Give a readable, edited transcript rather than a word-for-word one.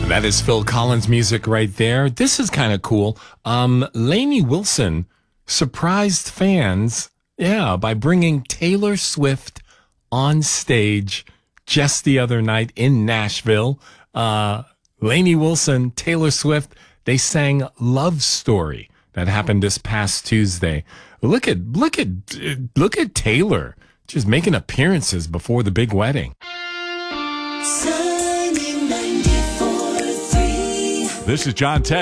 That is Phil Collins music right there. This is kind of cool. Lainey Wilson surprised fans, by bringing Taylor Swift on stage just the other night in Nashville. Lainey Wilson, Taylor Swift, they sang Love Story. That happened this past Tuesday. Look at Taylor just making appearances before the big wedding. This is John Tech.